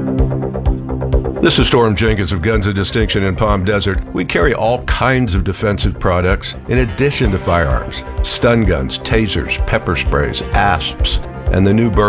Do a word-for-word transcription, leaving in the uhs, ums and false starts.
This is Storm Jenkins of Guns of Distinction in Palm Desert. We carry all kinds of defensive products in addition to firearms. Stun guns, tasers, pepper sprays, asps, and the new Beretta